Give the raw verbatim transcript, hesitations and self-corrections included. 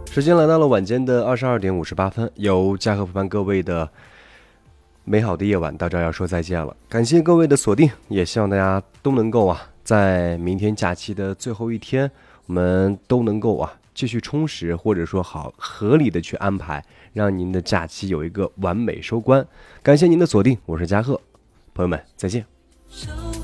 时间来到了晚间的二十二点五十八分，由嘉禾陪伴各位的美好的夜晚到这儿要说再见了。感谢各位的锁定，也希望大家都能够啊，在明天假期的最后一天，我们都能够啊继续充实，或者说好合理的去安排，让您的假期有一个完美收官。感谢您的锁定，我是嘉禾，朋友们再见。